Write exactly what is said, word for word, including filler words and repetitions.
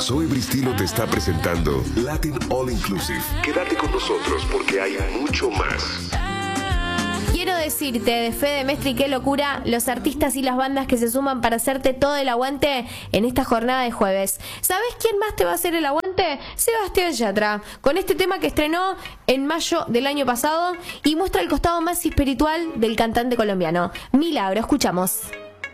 Zoe Bristilo te está presentando Latin All Inclusive. Quédate con nosotros porque hay mucho más. Quiero decirte, de Fede Mestre y qué locura, los artistas y las bandas que se suman para hacerte todo el aguante en esta jornada de jueves. ¿Sabés quién más te va a hacer el aguante? Sebastián Yatra, con este tema que estrenó en mayo del año pasado y muestra el costado más espiritual del cantante colombiano. Milagro, escuchamos.